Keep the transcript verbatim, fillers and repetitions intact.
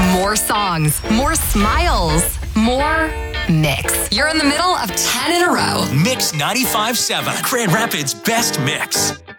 More songs, more smiles, more mix. You're in the middle of ten in a row. Mix ninety-five point seven, Grand Rapids' best mix.